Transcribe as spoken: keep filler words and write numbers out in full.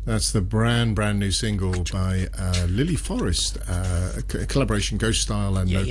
That's the brand brand new single by uh, Lily Forest, uh, a, c- a collaboration, Ghost Style and Yeah, No